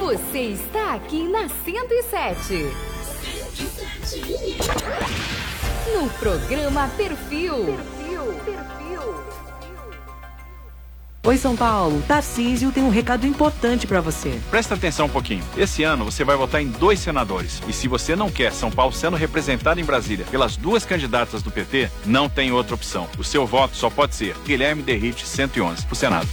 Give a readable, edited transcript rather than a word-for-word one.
Você está aqui na 107. No programa Perfil. Oi, São Paulo. Tarcísio tem um recado importante pra você. Presta atenção um pouquinho. Esse ano você vai votar em 2 senadores. E se você não quer São Paulo sendo representado em Brasília pelas 2 candidatas do PT, não tem outra opção. O seu voto só pode ser Guilherme Derrite 111 pro Senado.